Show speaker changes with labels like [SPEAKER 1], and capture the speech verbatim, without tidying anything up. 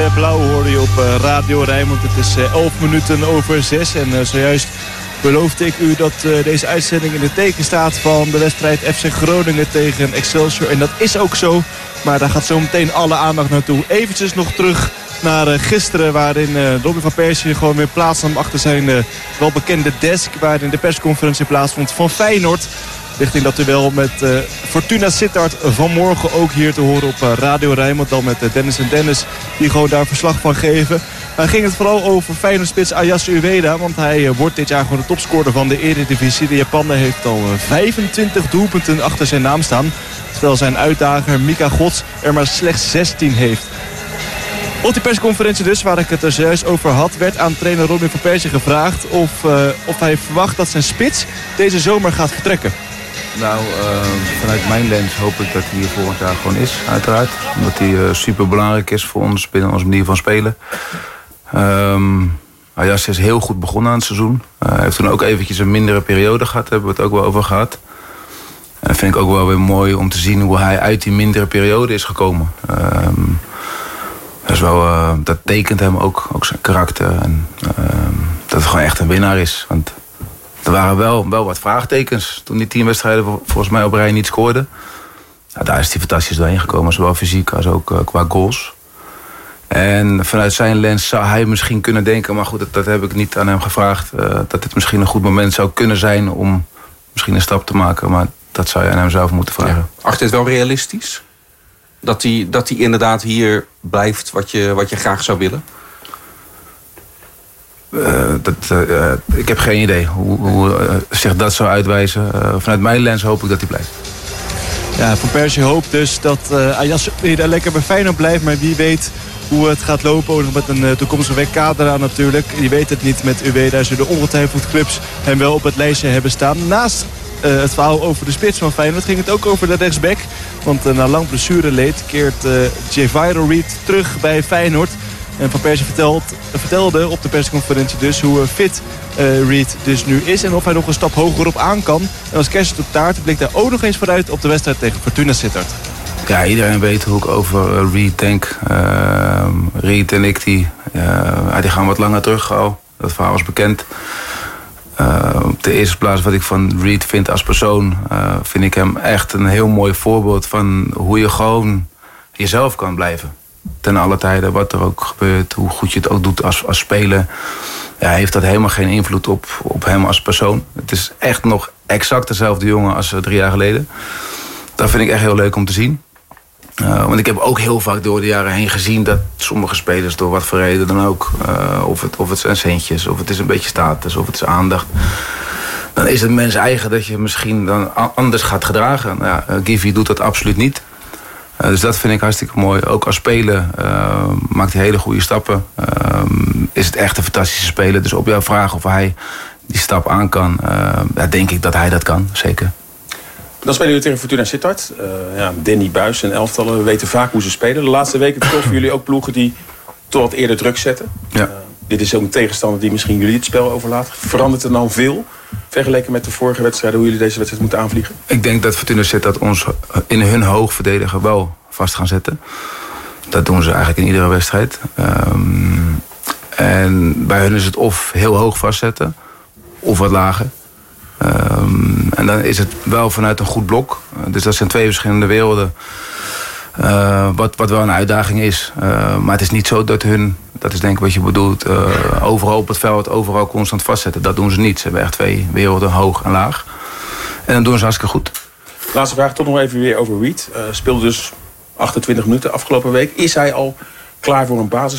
[SPEAKER 1] en Blauw hoorde je op uh, Radio Rijnmond. Het is uh, elf minuten over zes. En uh, zojuist beloofde ik u dat uh, deze uitzending in het teken staat van de wedstrijd F C Groningen tegen Excelsior. En dat is ook zo. Maar daar gaat zo meteen alle aandacht naartoe. Eventjes nog terug naar uh, gisteren, waarin uh, Robin van Persie gewoon weer plaats nam achter zijn uh, welbekende desk. Waarin de persconferentie plaatsvond van Feyenoord. Richting dat duel met uh, Fortuna Sittard vanmorgen ook hier te horen op uh, Radio Rijnmond. Dan met uh, Dennis en Dennis die gewoon daar verslag van geven. Maar ging het vooral over Feyenoord-spits Ayase Ueda. Want hij uh, wordt dit jaar gewoon de topscorer van de Eredivisie. De Japaner heeft al uh, vijfentwintig doelpunten achter zijn naam staan. Terwijl zijn uitdager Mika Gods er maar slechts zestien heeft. Op die persconferentie dus, waar ik het er zojuist over had, werd aan trainer Robin van Persie gevraagd of, uh, of hij verwacht dat zijn spits deze zomer gaat vertrekken.
[SPEAKER 2] Nou, uh, vanuit mijn lens hoop ik dat hij hier volgend jaar gewoon is, uiteraard. Omdat hij uh, super belangrijk is voor ons binnen onze manier van spelen. Um, Ayase is heel goed begonnen aan het seizoen. Uh, hij heeft toen ook eventjes een mindere periode gehad, daar hebben we het ook wel over gehad. En dat vind ik ook wel weer mooi om te zien hoe hij uit die mindere periode is gekomen. Um, dat, is wel, uh, dat tekent hem ook, ook zijn karakter. En uh, dat het gewoon echt een winnaar is. Want er waren wel, wel wat vraagtekens toen die tien wedstrijden volgens mij op rij niet scoorde. Nou, daar is hij fantastisch doorheen gekomen, zowel fysiek als ook uh, qua goals. En vanuit zijn lens zou hij misschien kunnen denken, maar goed, dat, dat heb ik niet aan hem gevraagd, uh, dat dit misschien een goed moment zou kunnen zijn om misschien een stap te maken. Maar dat zou je aan hem zelf moeten vragen.
[SPEAKER 3] Ja. Acht je het wel realistisch? Dat hij, dat hij inderdaad hier blijft wat je, wat je graag zou willen?
[SPEAKER 2] Uh, dat, uh, ik heb geen idee hoe, hoe uh, zich dat zou uitwijzen. Uh, vanuit mijn lens hoop ik dat hij blijft.
[SPEAKER 1] Ja, Van Persie hoopt dus dat uh, Ayase weer lekker bij Feyenoord blijft. Maar wie weet hoe het gaat lopen. Ook nog met een uh, toekomstige W K eraan natuurlijk. Je weet het niet met Ueda. Zullen ongetwijfeld clubs hem wel op het lijstje hebben staan. Naast uh, het verhaal over de spits van Feyenoord ging het ook over de rechtsback. Want uh, na lang blessureleed keert uh, Javier Reed terug bij Feyenoord. En Van Persie vertelt, vertelde op de persconferentie dus hoe fit uh, Reed dus nu is. En of hij nog een stap hoger op aan kan. En als kerst op taart blikt hij ook nog eens vooruit op de wedstrijd tegen Fortuna Sittard.
[SPEAKER 2] Ja, iedereen weet hoe ik over uh, Reed denk. Uh, Reed en ik, die, uh, die gaan wat langer terug al. Dat verhaal is bekend. Uh, op de eerste plaats wat ik van Reed vind als persoon, uh, vind ik hem echt een heel mooi voorbeeld van hoe je gewoon jezelf kan blijven. Ten alle tijden, wat er ook gebeurt, hoe goed je het ook doet als, als speler. Ja, heeft dat helemaal geen invloed op, op hem als persoon. Het is echt nog exact dezelfde jongen als uh, drie jaar geleden. Dat vind ik echt heel leuk om te zien. Uh, want ik heb ook heel vaak door de jaren heen gezien dat sommige spelers door wat voor reden dan ook, uh, of, het, of het zijn centjes, of het is een beetje status, of het is aandacht, dan is het mens eigen dat je misschien dan anders gaat gedragen. Nou ja, uh, Givy doet dat absoluut niet. Uh, dus dat vind ik hartstikke mooi. Ook als speler uh, maakt hij hele goede stappen. Uh, is het echt een fantastische speler. Dus op jouw vraag of hij die stap aan kan, uh, ja, denk ik dat hij dat kan, zeker.
[SPEAKER 4] Dan spelen jullie tegen Fortuna Sittard. Uh, ja, Danny Buis en elftallen, we weten vaak hoe ze spelen. De laatste weken troffen jullie ook ploegen die toch wat eerder druk zetten.
[SPEAKER 2] Ja.
[SPEAKER 4] Uh, dit is ook een tegenstander die misschien jullie het spel overlaat. Verandert er dan veel vergeleken met de vorige wedstrijden, hoe jullie deze wedstrijd moeten aanvliegen?
[SPEAKER 2] Ik denk dat Fortuna Sittard ons in hun hoogverdediger wel vast gaan zetten. Dat doen ze eigenlijk in iedere wedstrijd. Um, en bij hun is het of heel hoog vastzetten, of wat lager. Um, en dan is het wel vanuit een goed blok. Dus dat zijn twee verschillende werelden. Uh, wat, wat wel een uitdaging is. Uh, maar het is niet zo dat hun, dat is denk ik wat je bedoelt, uh, overal op het veld, overal constant vastzetten. Dat doen ze niet. Ze hebben echt twee werelden, hoog en laag. En dan doen ze hartstikke goed.
[SPEAKER 4] Laatste vraag, toch nog even weer over Reed. Uh, speelde dus achtentwintig minuten afgelopen week. Is hij al klaar voor een basis?